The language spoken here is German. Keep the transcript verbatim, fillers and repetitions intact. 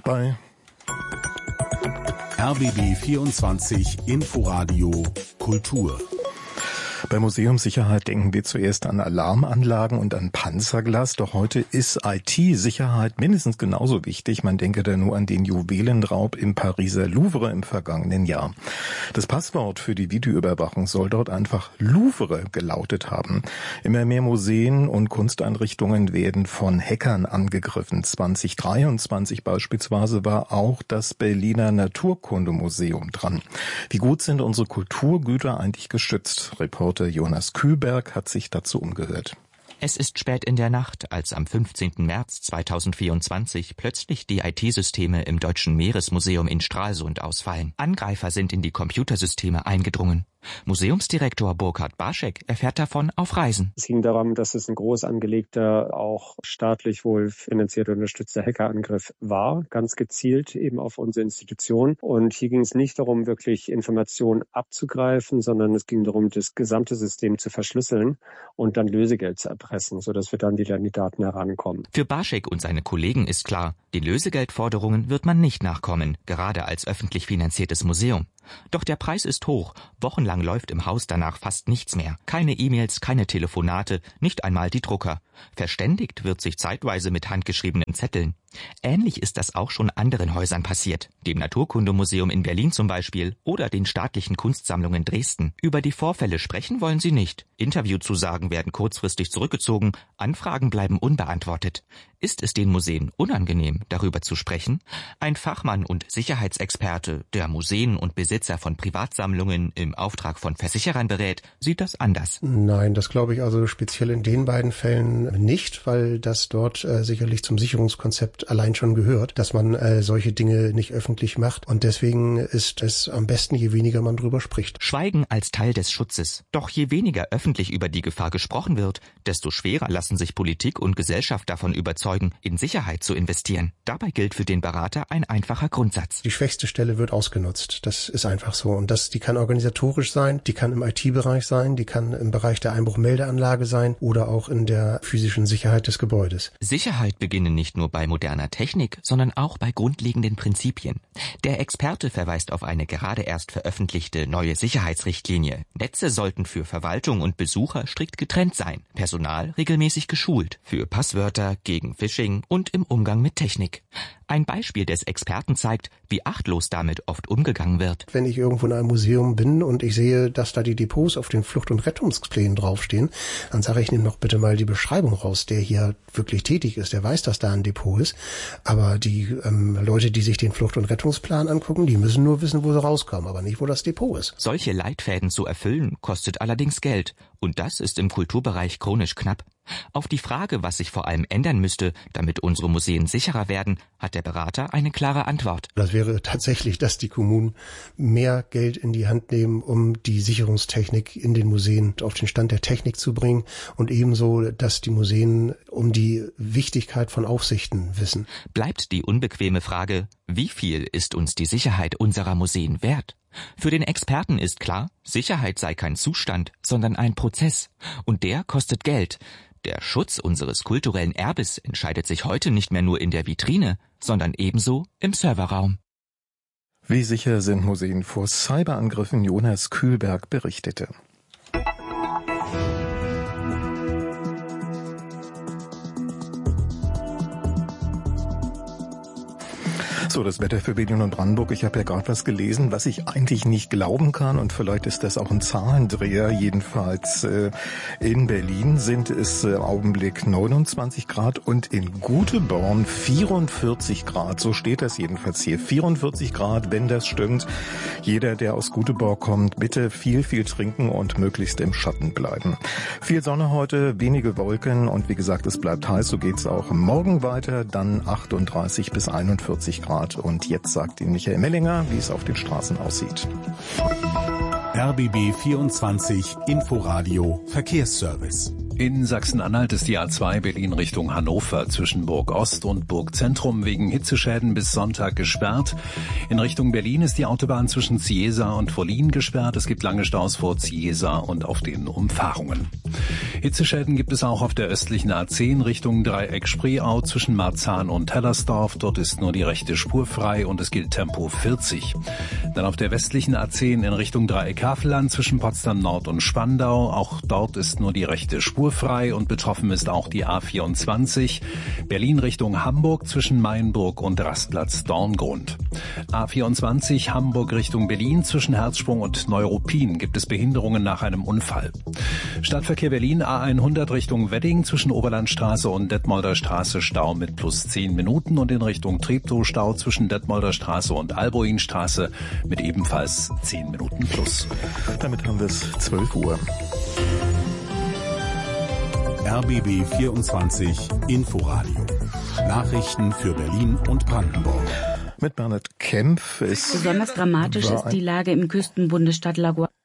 bei R B B vierundzwanzig Inforadio Kultur. Bei Museumssicherheit denken wir zuerst an Alarmanlagen und an Panzerglas, doch heute ist I T-Sicherheit mindestens genauso wichtig. Man denke da nur an den Juwelenraub im Pariser Louvre im vergangenen Jahr. Das Passwort für die Videoüberwachung soll dort einfach Louvre gelautet haben. Immer mehr Museen und Kunsteinrichtungen werden von Hackern angegriffen. zwanzig dreiundzwanzig beispielsweise war auch das Berliner Naturkundemuseum dran. Wie gut sind unsere Kulturgüter eigentlich geschützt? Reporter Jonas Kühlberg hat sich dazu umgehört. Es ist spät in der Nacht, als am fünfzehnten März zweitausendvierundzwanzig plötzlich die I T-Systeme im Deutschen Meeresmuseum in Stralsund ausfallen. Angreifer sind in die Computersysteme eingedrungen. Museumsdirektor Burkhard Barschek erfährt davon auf Reisen. Es ging darum, dass es ein groß angelegter, auch staatlich wohl finanziert unterstützter Hackerangriff war, ganz gezielt eben auf unsere Institution. Und hier ging es nicht darum, wirklich Informationen abzugreifen, sondern es ging darum, das gesamte System zu verschlüsseln und dann Lösegeld zu erpressen, sodass wir dann wieder an die Daten herankommen. Für Barschek und seine Kollegen ist klar, den Lösegeldforderungen wird man nicht nachkommen, gerade als öffentlich finanziertes Museum. Doch der Preis ist hoch. Wochenlang läuft im Haus danach fast nichts mehr. Keine E-Mails, keine Telefonate, nicht einmal die Drucker. Verständigt wird sich zeitweise mit handgeschriebenen Zetteln. Ähnlich ist das auch schon anderen Häusern passiert. Dem Naturkundemuseum in Berlin zum Beispiel oder den staatlichen Kunstsammlungen Dresden. Über die Vorfälle sprechen wollen sie nicht. Interviewzusagen werden kurzfristig zurückgezogen. Anfragen bleiben unbeantwortet. Ist es den Museen unangenehm, darüber zu sprechen? Ein Fachmann und Sicherheitsexperte, der Museen und Besitzer von Privatsammlungen im Auftrag von Versicherern berät, sieht das anders. Nein, das glaube ich also speziell in den beiden Fällen nicht, weil das dort äh, sicherlich zum Sicherungskonzept allein schon gehört, dass man äh, solche Dinge nicht öffentlich macht. Und deswegen ist es am besten, je weniger man drüber spricht. Schweigen als Teil des Schutzes. Doch je weniger öffentlich über die Gefahr gesprochen wird, desto schwerer lassen sich Politik und Gesellschaft davon überzeugen, in Sicherheit zu investieren. Dabei gilt für den Berater ein einfacher Grundsatz. Die schwächste Stelle wird ausgenutzt. Das ist einfach so. Und das, die kann organisatorisch sein, die kann im I T-Bereich sein, die kann im Bereich der Einbruchmeldeanlage sein oder auch in der physischen Sicherheit des Gebäudes. Sicherheit beginnt nicht nur bei moderner Technik, sondern auch bei grundlegenden Prinzipien. Der Experte verweist auf eine gerade erst veröffentlichte neue Sicherheitsrichtlinie. Netze sollten für Verwaltung und Besucher strikt getrennt sein, Personal regelmäßig geschult, für Passwörter, gegen Phishing und im Umgang mit Technik. Ein Beispiel des Experten zeigt, wie achtlos damit oft umgegangen wird. Wenn ich irgendwo in einem Museum bin und ich sehe, dass da die Depots auf den Flucht- und Rettungsplänen draufstehen, dann sage ich, nimm doch bitte mal die Beschreibung raus, der hier wirklich tätig ist, der weiß, dass da ein Depot ist. Aber die ähm, Leute, die sich den Flucht- und Rettungsplan angucken, die müssen nur wissen, wo sie rauskommen, aber nicht, wo das Depot ist. Solche Leitfäden zu erfüllen, kostet allerdings Geld. Und das ist im Kulturbereich chronisch knapp. Auf die Frage, was sich vor allem ändern müsste, damit unsere Museen sicherer werden, hat der Berater eine klare Antwort. Das wäre tatsächlich, dass die Kommunen mehr Geld in die Hand nehmen, um die Sicherungstechnik in den Museen auf den Stand der Technik zu bringen und ebenso, dass die Museen um die Wichtigkeit von Aufsichten wissen. Bleibt die unbequeme Frage, wie viel ist uns die Sicherheit unserer Museen wert? Für den Experten ist klar, Sicherheit sei kein Zustand, sondern ein Prozess. Und der kostet Geld. Der Schutz unseres kulturellen Erbes entscheidet sich heute nicht mehr nur in der Vitrine, sondern ebenso im Serverraum. Wie sicher sind Museen vor Cyberangriffen? Jonas Kühlberg berichtete. So, das Wetter für Berlin und Brandenburg. Ich habe ja gerade was gelesen, was ich eigentlich nicht glauben kann. Und vielleicht ist das auch ein Zahlendreher. Jedenfalls äh, in Berlin sind es äh, im Augenblick neunundzwanzig Grad und in Guteborn vierundvierzig Grad. So steht das jedenfalls hier. vierundvierzig Grad, wenn das stimmt. Jeder, der aus Guteborn kommt, bitte viel, viel trinken und möglichst im Schatten bleiben. Viel Sonne heute, wenige Wolken und wie gesagt, es bleibt heiß. So geht's auch morgen weiter. Dann achtunddreißig bis einundvierzig Grad. Und jetzt sagt Ihnen Michael Mellinger, wie es auf den Straßen aussieht. R B B vierundzwanzig Inforadio Verkehrsservice. In Sachsen-Anhalt ist die A zwei Berlin Richtung Hannover zwischen Burg Ost und Burg Zentrum wegen Hitzeschäden bis Sonntag gesperrt. In Richtung Berlin ist die Autobahn zwischen Ziesa und Wollin gesperrt. Es gibt lange Staus vor Ziesa und auf den Umfahrungen. Hitzeschäden gibt es auch auf der östlichen A zehn Richtung Dreieck Spreeau zwischen Marzahn und Hellersdorf. Dort ist nur die rechte Spur frei und es gilt Tempo vierzig. Dann auf der westlichen A zehn in Richtung Dreieck Havelland zwischen Potsdam Nord und Spandau. Auch dort ist nur die rechte Spur frei und betroffen ist auch die A vierundzwanzig. Berlin Richtung Hamburg zwischen Mainburg und Rastplatz Dorngrund. A vierundzwanzig Hamburg Richtung Berlin zwischen Herzsprung und Neuruppin gibt es Behinderungen nach einem Unfall. Stadtverkehr Berlin A hundert Richtung Wedding zwischen Oberlandstraße und Detmolder Straße Stau mit plus zehn Minuten und in Richtung Treptow Stau zwischen Detmolder Straße und Alboinstraße mit ebenfalls zehn Minuten plus. Damit haben wir es zwölf Uhr. R B B vierundzwanzig Inforadio. Nachrichten für Berlin und Brandenburg. Mit Bernhard Kempf. Es Besonders dramatisch ist die Lage im Küstenbundesstaat La Guaira.